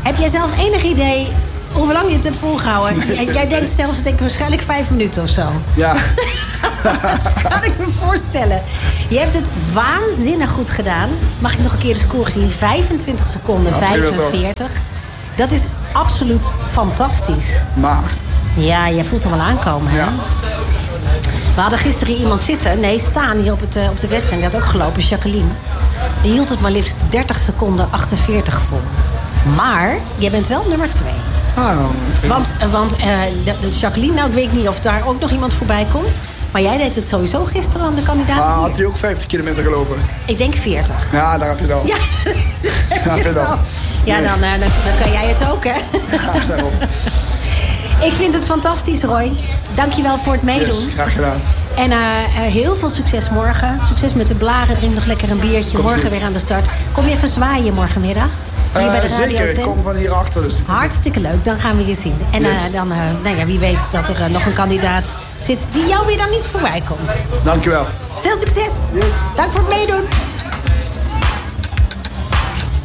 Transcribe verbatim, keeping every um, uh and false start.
Heb jij zelf enig idee hoe lang je het hebt volgehouden? Jij, jij denkt zelf, denk ik, waarschijnlijk vijf minuten of zo. Ja. Dat kan ik me voorstellen. Je hebt het waanzinnig goed gedaan. Mag ik nog een keer de score zien? vijfentwintig seconden, Ja, vijfenveertig. Dat is absoluut fantastisch. Maar? Ja, jij voelt hem wel aankomen, hè? Ja. We hadden gisteren hier iemand zitten, nee, staan hier op, het, uh, op de wedstrijd. Die had ook gelopen, Jacqueline. Die hield het maar liefst dertig seconden achtenveertig vol. Maar jij bent wel nummer twee. Ah, want want uh, de, de Jacqueline, nou, ik weet niet of daar ook nog iemand voorbij komt. Maar jij deed het sowieso gisteren aan de kandidaat. Ah, had hij ook vijftig kilometer gelopen? Ik denk veertig. Ja, daar heb je het al. Ja, daar heb je het al. Ja, dan, uh, dan, dan kan jij het ook, hè? Ja, daarom. Ik vind het fantastisch, Roy. Dankjewel voor het meedoen. Yes, graag gedaan. En uh, heel veel succes morgen. Succes met de blaren. Drink nog lekker een biertje. Komt morgen goed. weer aan de start. Kom je even zwaaien morgenmiddag? Hier Uh, bij de zeker, radiotent. ik kom van hier achter. Dus... Hartstikke leuk, dan gaan we je zien. En uh, Yes. dan, uh, nou ja, wie weet dat er uh, nog een kandidaat zit die jou weer dan niet voorbij komt. Dankjewel. Veel succes. Yes. Dank voor het meedoen.